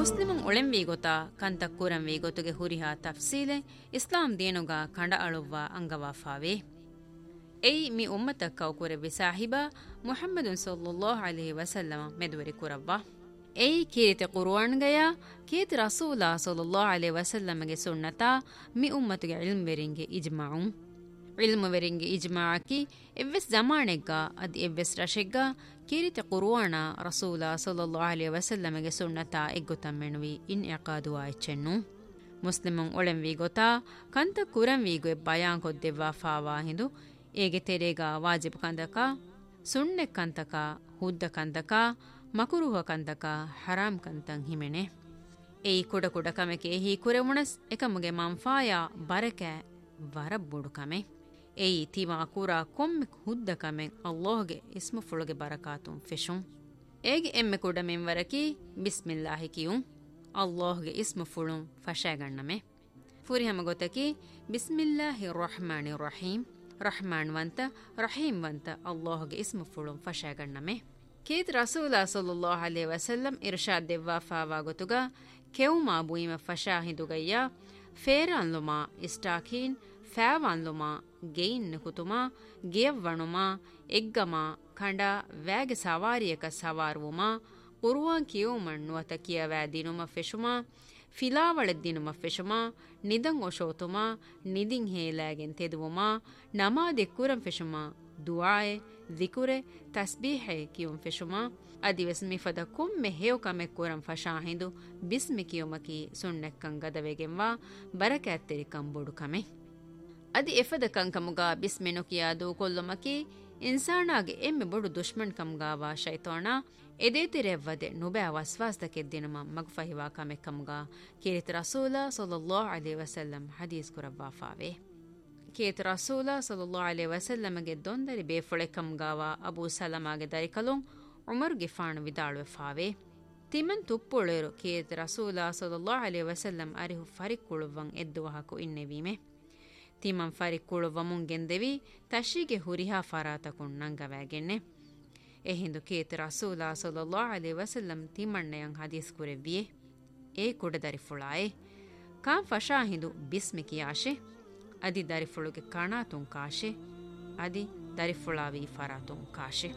ಮುಸ್ಲಿಮುಂ ಒಳೆಂವಿ ಗೊತಾ ಕಂತ ಕುರಂವಿ ಗೊತುಗೆ ಹುರಿಹಾ ತಫ್ಸೀಲೆ ಇಸ್ಲಾಂ ದೇನುಗ ಕಂಡ ಅಳುವ್ವ ಅಂಗವಾಫಾವೆ ಎಯಿ ಮಿ ಉಮ್ಮತ ಕೌಕುರೆವಿ ಸಾಹಿಬಾ ಮುಹಮ್ಮದುನ್ ಸಲ್ಲಲ್ಲಾಹು ಅಲೈಹಿ ವಸಲ್ಲಮ ಮೆದುವರಿ ಕುರವ್ವ ಎಯಿ ಕೀರಿತೆ ಕುರ್ಆನ್ಗಯ ಕೀತಿ ರಸೂಲಾ ಸಲ್ಲಲ್ಲಾಹು ಅಲೈಹಿ ವಸಲ್ಲಮಗೆ ಸುನ್ನತಾ ಮಿ ಉಮ್ಮತುಗೆ ಇಲ್ಮ್ವೆರಿಂಗೆ ಇಜ್ಮಾಉಂ ಇಲ್ಮುವೆರಿಂಗೆ ಇಜ್ಮಾಅಕಿ ಎವ್ವೆಸ್ ಜಮಾನೆಗ್ಗ ಅದಿ ಎವ್ವೆಸ್ ರಶೆಗ್ಗ ಕೀರಿತೆ ಕುರ್ಆನ ರಸೂಲಾ ಸಲ್ಲಲ್ಲಾಹು ಅಲೈಹಿ ವಸಲ್ಲಮಗೆ ಸುನ್ನತಾ ಎಗ್ಗುತಮ್ಮೆಣುವಿ ಇನ್ ಇಕಾದುವಾ ಎಚ್ಚೆನ್ನು ಮುಸ್ಲಿಮುಂ ಒಳೆಂವಿ ಗೊತಾ ಕಂತ ಕುರಂವಿಗೆ ಬಯಾನ್ ಕೊದ್ದೆವ್ವಾ ಫಾವಾ ಹಿಂದು ಏಗೆ ತೆರೆಗ ವಾಜಿಬ್ ಕಂದಕ ಸುಣ್ಣೆ ಕಂತಕ ಹುದ್ದ ಕಂತಕ ಮಕುರುಹ ಕಂತಕ ಹರಾಮ್ ಕಂತಂ ಹಿಮೆಣೆ ಏಯಿ ಕುಡ ಕುಡ ಕಮೆಕೆ ಹಿ ಕುರೆವುಣಸ್ ಎಕಮುಗೆ ಮಂಫಾಯ ಬರಕೆ ವರಬ್ಬುಡು ಕಮೆ ಏಯಿ ತಿವಾ ಕುರ ಕೊಮ್ಮೆ ಹುದ್ದ ಕಮೆ ಅಲ್ಲಾಹ್ಗೆ ಇಸ್ಮು ಫುಳುಗೆ ಬರಕಾತುಂ ಫಿಶುಂ ಏಗೆ ಎಮ್ಮೆ ಕುಡ ಮೆಂವರಕಿ ಬಿಸ್ಮಿಲ್ಲಾಹಿ ಕಿಯುಂ ಅಲ್ಲಾಹ್ಗೆ ಇಸ್ಮು ಫುಳುಂ ಫಶಾಗಣ್ಣಮೆ ಫುರಿಹಮ ಗೊತ್ತಕಿ ಬಿಸ್ಮಿಲ್ಲಾಹಿ ರಹಮಾನಿ Rahim Rahman ವಂತ Rahim ವಂತ ಅಲ್ಲಾಹ್ಗೆ ಇಸ್ಮು ಫುಳುಂ ಫಶಾಗಣ್ಣಮೆ Keith ರಸೂಲಾ ಸಲ್ಲಲ್ಲಾಹು ಅಲೈಹಿ ವಸಲ್ಲಂ Irshad ದೆವ್ವಾ fava ಗೊತುಗ ಕೆವುಮಾ ಬುಯಿಮ ಫಶಾಹಿದುಗಯ್ಯ ಫೇರಾನ್ಲುಮಾ ಇಸ್ಟಾಖೀನ್ ಫෑವಾನ್ಲುಮಾ gain ಕುತುಮಾ ಗಿಯವ್ವಣುಮಾ ಎಗ್ಗಮಾ ಖಂಡ ವ್ಯಾಗೆ ಸವಾರಿಯಕ ಸವಾರುವುಮಾ ಕುರುವಾನ್ ಕಿಯೋಮಣ್ಣುವತ ಕಿಯವෑ ದಿನುಮ ಫೆಶುಮಾ ಫಿಲಾವಳೆದ್ದಿನುಮ ಫೆಶುಮಾ ನಿದಂ ಒಶೋತುಮಾ ನಿದಿಂ ಹೇಲಾಗೆನ್ ತೆದುವುಮಾ ನಮಾದೆ ಕುರಂ ಫೆಶುಮಾ ದುಆಯೆ ದಿಕುರೆ ತಸ್ಬೀಹೆ ಕಿಯುಂ ಫೆಶುಮಾ ಅದಿವೆಸ್ ಮಿಫದ ಕೊಮ್ಮೆ ಹೇವ್ ಕಮೆ ಕುರಂ ಫಶಾಹಿಂದು ಬಿಸ್ಮಿ ಕಿಯುಮಕಿ ಸುಣ್ಣೆಕ್ಕಂ ಗದವೆಗೆಂವಾ ಬರಕ್ಯಾತ್ತೆರಿ ಕಂಬೊಡು ಕಮೆ ಅದಿ ಎಫದ ಕಂಕಮುಗಾ ಬಿಸ್ಮೆನು ಕಿಯಾದು ಕೊಲ್ಲುಮಕಿ ಇನ್ಸಾನಾಗೆ ಎಮ್ಮೆ ಬೊಡು ದುಶ್ಮನ್ ಕಮ್ಗಾವಾ ಶೈತಾನ ಎದೇತಿರೆವ್ವದೆ ನುಬෑ ವಸ್ವಾಸ್ತಕೆದ್ದಿನುಮ ಮಗ್ಫಹಿವಾ ಕಮೆ ಕಮ್ಗಾ ಕೀರಿತ ರಸೂಲ ಸಲ್ಲಲ್ಲಾಹು ಅಲೈಹಿ ವಸಲ್ಲಂ ಹದೀಸ್ ಕುರವ್ವಾ ಫಾವೆ ಕೀರಿತ ರಸೂಲ ಸಲ್ಲಲ್ಲಾಹು ಅಲೈಹಿ ವಸಲ್ಲಮಗೆ ದೊಂದರಿ ಬೇಫುಳೆ ಕಮ್ಗಾವಾ ಅಬೂ ಸಲಮಾಗೆ ದರಿಕಲುಂ ಉಮರ್ಗೆ ಫಾಣು ವಿದಾಳುವೆ ಫಾವೆ ತಿಮನ್ ತುಪ್ಪುಳೇರು ಕೀರಿತ ರಸೂಲ ಸಲ್ಲಲ್ಲಾಹು ಅಲೈಹಿ ವಸಲ್ಲಂ ಅರಿಹು ಫರಿಕ್ಕುಳುವಂ ಎದ್ದುವಹಕು ಇನ್ನೆವೀಮೆ ತಿಮಂ ಫರಿಕ್ಕುಳುವಮುಂಗೆಂದೆವಿ ತಶಿಗೆ ಹುರಿಹಾ ಫರಾತಕುಂ ನಂಗವಾಗೆನ್ನೆ ಎಹಿಂದು ಕೀರಿತ ರಸೂಲ ಸಲ್ಲಲ್ಲಾಹು ಅಲೈಹಿ ವಸಲ್ಲಂ ತಿಮಣ್ಣೆಯಂ ಹದೀಸ್ ಕುರೆವ್ವಿಯೆ ಏ ಕುಡ ದರಿಫುಳಾಯೆ ಕಾಂ ಫಶಾಹಿಂದು ಬಿಸ್ಮಿ ಕಿಯಾಶೆ ಅದಿ ದರಿಫುಳುಗೆ ಕಣಾತುಂ ಕಾಶೆ ಅದಿ ದರಿಫುಳಾವಿ ಫರಾತುಂ ಕಾಶೆ